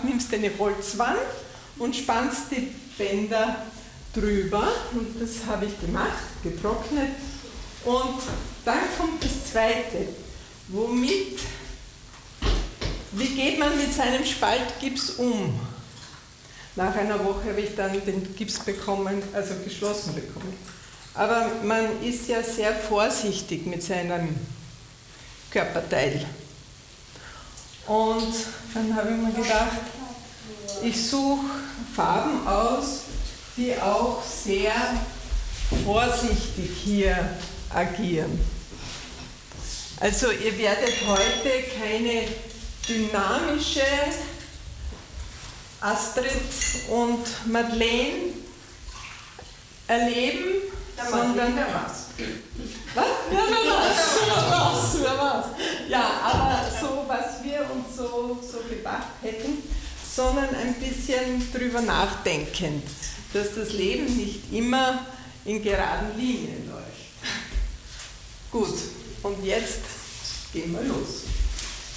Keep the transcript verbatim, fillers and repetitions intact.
nimmst eine Holzwand und spannst die Bänder drüber. Und das habe ich gemacht, getrocknet. Und dann kommt das Zweite. Womit, wie geht man mit seinem Spaltgips um? Nach einer Woche habe ich dann den Gips bekommen, also geschlossen bekommen. Aber man ist ja sehr vorsichtig mit seinem Körperteil. Und dann habe ich mir gedacht, ich suche Farben aus, die auch sehr vorsichtig hier agieren. Also ihr werdet heute keine dynamische Astrid und Madeleine erleben, der sondern... Wer was? Was? Ja, wer was? Wer was? Wer was? Ja, aber so, was wir uns so, so gedacht hätten, sondern ein bisschen drüber nachdenken, dass das Leben nicht immer in geraden Linien läuft. Gut, und jetzt gehen wir los.